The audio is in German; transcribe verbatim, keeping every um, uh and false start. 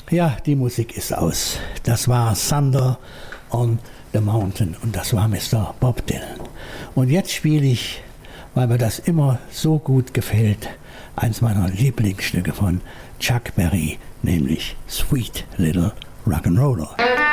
Ja, die Musik ist aus. Das war Thunder on the Mountain und das war Mister Bob Dylan. Und jetzt spiele ich, weil mir das immer so gut gefällt, eins meiner Lieblingsstücke von Chuck Berry, nämlich Sweet Little Rock'n'Roller.